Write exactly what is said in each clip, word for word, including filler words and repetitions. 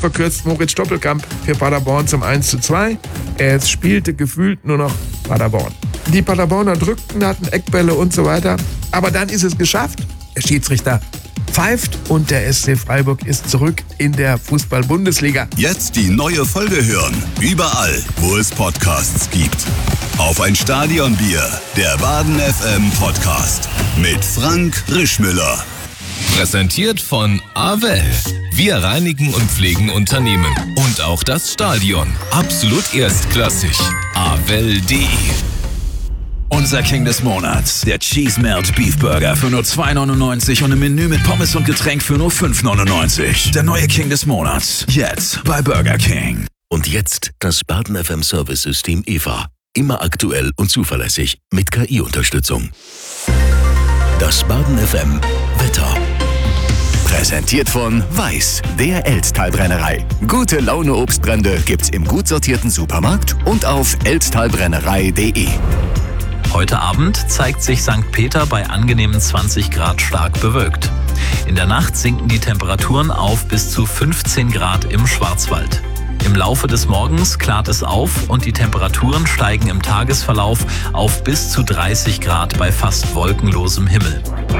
verkürzt Moritz Doppelkamp für Paderborn zum eins zu zwei. Es spielte gefühlt nur noch Paderborn. Die Paderborner drückten, hatten Eckbälle und so weiter. Aber dann ist es geschafft. Der Schiedsrichter pfeift und der S C Freiburg ist zurück in der Fußball-Bundesliga. Jetzt die neue Folge hören. Überall, wo es Podcasts gibt. Auf ein Stadionbier. Der Baden F M Podcast. Mit Frank Rischmüller. Präsentiert von Avel. Wir reinigen und pflegen Unternehmen. Und auch das Stadion. Absolut erstklassig. avel punkt de. Unser King des Monats, der Cheese Melt Beef Burger für nur zwei neunundneunzig und ein Menü mit Pommes und Getränk für nur fünf neunundneunzig. Der neue King des Monats, jetzt bei Burger King. Und jetzt das Baden F M Service System E V A. Immer aktuell und zuverlässig mit K I-Unterstützung. Das Baden F M Wetter. Präsentiert von Weiß, der Elztal-Brennerei. Gute Laune Obstbrände gibt's im gut sortierten Supermarkt und auf elztalbrennerei punkt de. Heute Abend zeigt sich Sankt Peter bei angenehmen zwanzig Grad stark bewölkt. In der Nacht sinken die Temperaturen auf bis zu fünfzehn Grad im Schwarzwald. Im Laufe des Morgens klart es auf und die Temperaturen steigen im Tagesverlauf auf bis zu dreißig Grad bei fast wolkenlosem Himmel.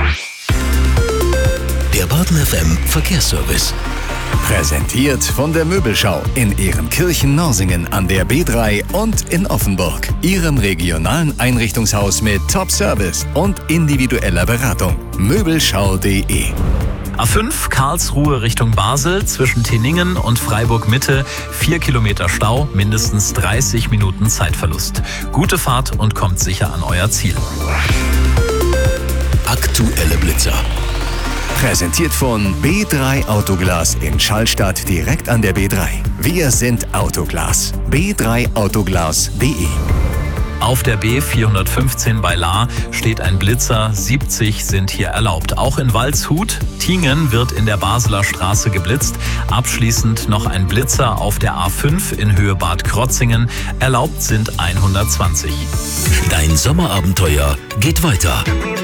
Der Baden F M Verkehrsservice. Präsentiert von der Möbelschau in Ehrenkirchen-Norsingen an der B drei und in Offenburg. Ihrem regionalen Einrichtungshaus mit Top-Service und individueller Beratung. Möbelschau punkt de. A fünf Karlsruhe Richtung Basel zwischen Tinningen und Freiburg Mitte. Vier Kilometer Stau, mindestens dreißig Minuten Zeitverlust. Gute Fahrt und kommt sicher an euer Ziel. Aktuelle Blitzer. Präsentiert von B drei Autoglas in Schallstadt direkt an der B drei. Wir sind Autoglas. b drei autoglas punkt de. Auf der B vierhundertfünfzehn bei Lahr steht ein Blitzer, siebzig sind hier erlaubt. Auch in Waldshut, Tingen wird in der Basler Straße geblitzt. Abschließend noch ein Blitzer auf der A fünf in Höhe Bad Krotzingen. Erlaubt sind hundertzwanzig. Dein Sommerabenteuer geht weiter.